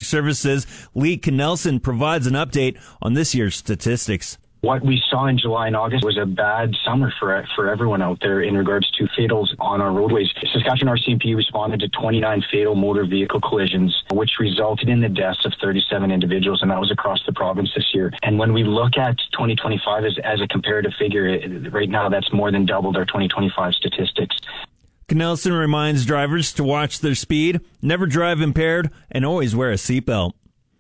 Services Lee Knelson provides an update on this year's statistics. What we saw in July and August was a bad summer for everyone out there in regards to fatals on our roadways. Saskatchewan RCMP responded to 29 fatal motor vehicle collisions, which resulted in the deaths of 37 individuals, and that was across the province this year. And when we look at 2025 as a comparative figure, right now that's more than doubled our 2025 statistics. Knelson reminds drivers to watch their speed, never drive impaired, and always wear a seatbelt.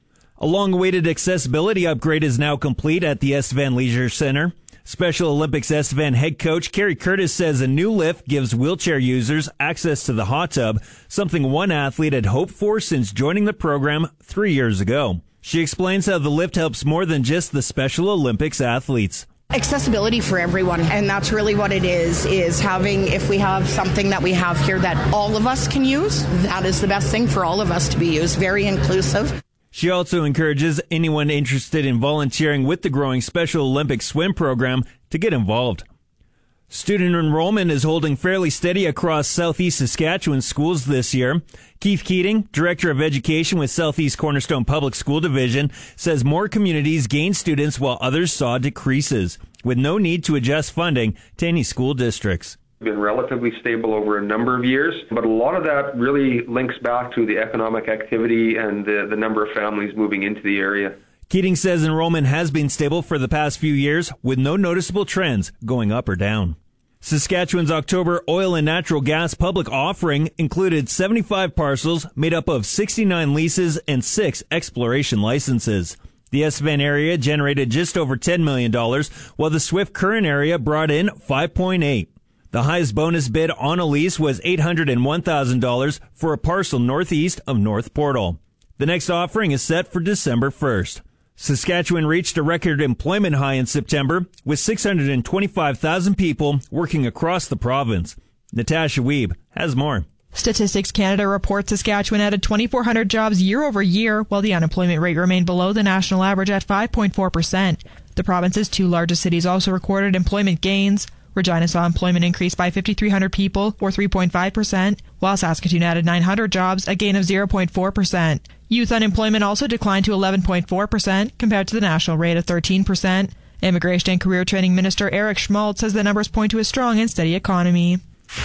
A long-awaited accessibility upgrade is now complete at the Estevan Leisure Center. Special Olympics Estevan head coach Carrie Curtis says a new lift gives wheelchair users access to the hot tub, something one athlete had hoped for since joining the program 3 years ago. She explains how the lift helps more than just the Special Olympics athletes. Accessibility for everyone, and that's really what it is having, if we have something that we have here that all of us can use, that is the best thing for all of us to be used. Very inclusive. She also encourages anyone interested in volunteering with the growing Special Olympics swim program to get involved. Student enrollment is holding fairly steady across Southeast Saskatchewan schools this year. Keith Keating, Director of Education with Southeast Cornerstone Public School Division, says more communities gained students while others saw decreases, with no need to adjust funding to any school districts. Been relatively stable over a number of years, but a lot of that really links back to the economic activity and the number of families moving into the area. Keating says enrollment has been stable for the past few years, with no noticeable trends going up or down. Saskatchewan's October oil and natural gas public offering included 75 parcels made up of 69 leases and 6 exploration licenses. The Estevan area generated just over $10 million, while the Swift Current area brought in $5.8. The highest bonus bid on a lease was $801,000 for a parcel northeast of North Portal. The next offering is set for December 1st. Saskatchewan reached a record employment high in September, with 625,000 people working across the province. Natasha Wiebe has more. Statistics Canada reports Saskatchewan added 2,400 jobs year over year, while the unemployment rate remained below the national average at 5.4%. The province's 2 largest cities also recorded employment gains. Regina saw employment increase by 5,300 people, or 3.5%, while Saskatoon added 900 jobs, a gain of 0.4%. Youth unemployment also declined to 11.4%, compared to the national rate of 13%. Immigration and Career Training Minister Eric Schmaltz says the numbers point to a strong and steady economy.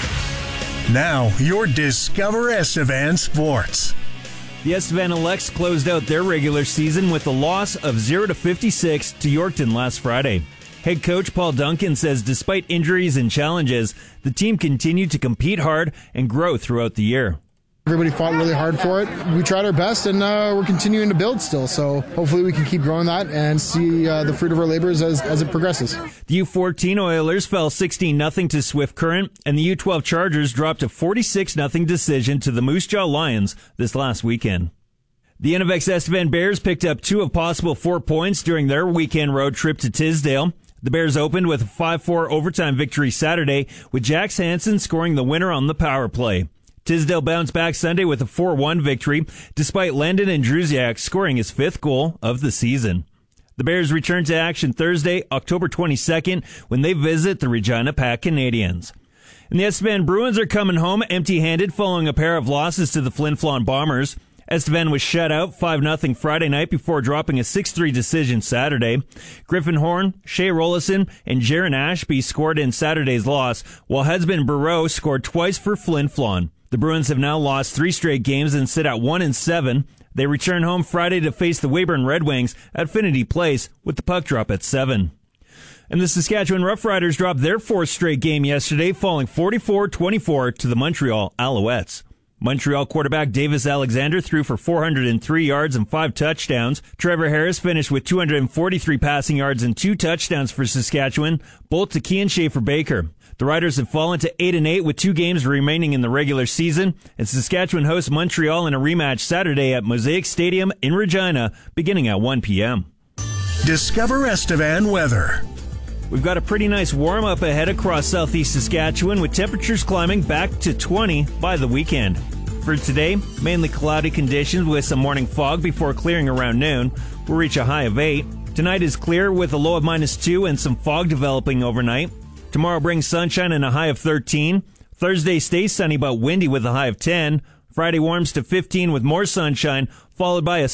Now, your Discover Estevan Sports. The Estevan Elects closed out their regular season with a loss of 0-56 to Yorkton last Friday. Head coach Paul Duncan says despite injuries and challenges, the team continued to compete hard and grow throughout the year. Everybody fought really hard for it. We tried our best, and we're continuing to build still. So hopefully we can keep growing that and see the fruit of our labors as it progresses. The U14 Oilers fell 16-0 to Swift Current, and the U12 Chargers dropped a 46-0 decision to the Moose Jaw Lions this last weekend. The Innovex Estevan Bears picked up 2 of possible 4 points during their weekend road trip to Tisdale. The Bears opened with a 5-4 overtime victory Saturday, with Jax Hansen scoring the winner on the power play. Tisdale bounced back Sunday with a 4-1 victory, despite Landon Andrusiak scoring his 5th goal of the season. The Bears return to action Thursday, October 22nd, when they visit the Regina Pack Canadians. And the Estevan Bruins are coming home empty-handed following a pair of losses to the Flin Flon Bombers. Estevan was shut out 5-0 Friday night before dropping a 6-3 decision Saturday. Griffin Horn, Shea Rollison, and Jaron Ashby scored in Saturday's loss, while Husband Burrow scored twice for Flin Flon. The Bruins have now lost 3 straight games and sit at 1-7. They return home Friday to face the Weyburn Red Wings at Finity Place with the puck drop at 7. And the Saskatchewan Roughriders dropped their 4th straight game yesterday, falling 44-24 to the Montreal Alouettes. Montreal quarterback Davis Alexander threw for 403 yards and 5 touchdowns. Trevor Harris finished with 243 passing yards and 2 touchdowns for Saskatchewan, both to Kean Schaefer-Baker. The Riders have fallen to 8-8 with 2 games remaining in the regular season, and Saskatchewan hosts Montreal in a rematch Saturday at Mosaic Stadium in Regina, beginning at 1 p.m. Discover Estevan weather. We've got a pretty nice warm-up ahead across southeast Saskatchewan, with temperatures climbing back to 20 by the weekend. For today, mainly cloudy conditions with some morning fog before clearing around noon. We'll reach a high of 8. Tonight is clear with a low of -2 and some fog developing overnight. Tomorrow brings sunshine and a high of 13. Thursday stays sunny but windy with a high of 10. Friday warms to 15 with more sunshine, followed by a